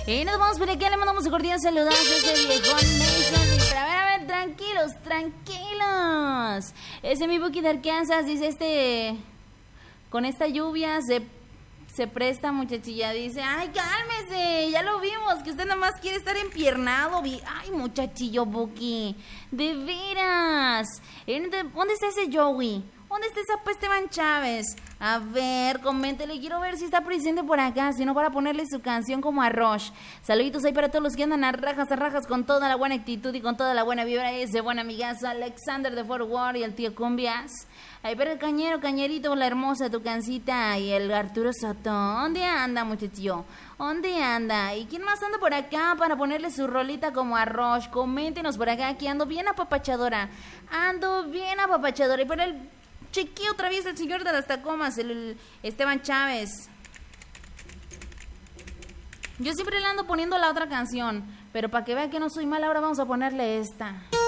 Y nos vamos por aquí, le mandamos un cordial saludo a ese viejón Mason. Pero a ver, tranquilos. Ese mi Buki de Arkansas dice con esta lluvia se presta, muchachilla. Dice, ay, cálmese, ya lo vimos, que usted nada más quiere estar empiernado. Ay, muchachillo Buki, de veras. ¿Dónde está ese Joey? ¿Dónde está esa Esteban Chávez? A ver, coméntele, quiero ver si está presente por acá, si no para ponerle su canción como a Roche. Saluditos ahí para todos los que andan a rajas con toda la buena actitud y con toda la buena vibra. Ese buen amigazo Alexander de Fort Worth y el tío Cumbias. Ahí para el Cañerito, la hermosa Tucancita y el Arturo Soto. ¿Dónde anda, muchachillo? ¿Dónde anda? ¿Y quién más anda por acá para ponerle su rolita como a Roche? Coméntenos por acá, que ando bien apapachadora. Y para el chiquillo otra vez, el señor de las Tacomas, el Esteban Chávez. Yo siempre le ando poniendo la otra canción, pero para que vean que no soy mala, ahora vamos a ponerle esta.